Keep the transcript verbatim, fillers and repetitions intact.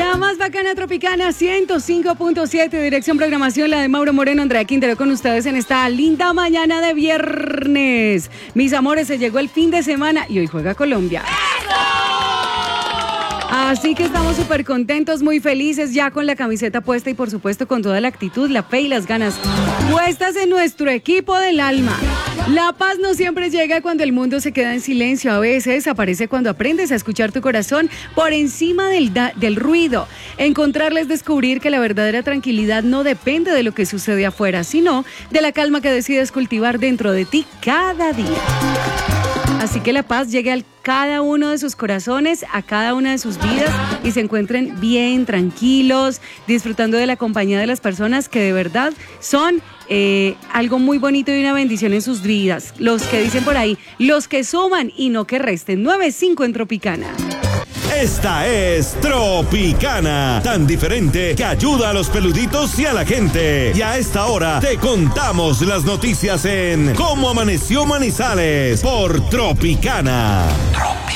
La más bacana tropicana, ciento cinco punto siete, dirección programación, la de Mauro Moreno, Andrea Quintero con ustedes en esta linda mañana de viernes. Mis amores, se llegó el fin de semana y hoy juega Colombia. Así que estamos súper contentos, muy felices, ya con la camiseta puesta y por supuesto con toda la actitud, la fe y las ganas puestas en nuestro equipo del alma. La paz no siempre llega cuando el mundo se queda en silencio, a veces aparece cuando aprendes a escuchar tu corazón por encima del, da- del ruido. Encontrarles descubrir que la verdadera tranquilidad no depende de lo que sucede afuera, sino de la calma que decides cultivar dentro de ti cada día. Así que la paz llegue a cada uno de sus corazones, a cada una de sus vidas y se encuentren bien, tranquilos, disfrutando de la compañía de las personas que de verdad son eh, algo muy bonito y una bendición en sus vidas. Los que dicen por ahí, los que suman y no que resten. nueve cinco en Tropicana. Esta es Tropicana, tan diferente que ayuda a los peluditos y a la gente. Y a esta hora te contamos las noticias en Cómo Amaneció Manizales por Tropicana.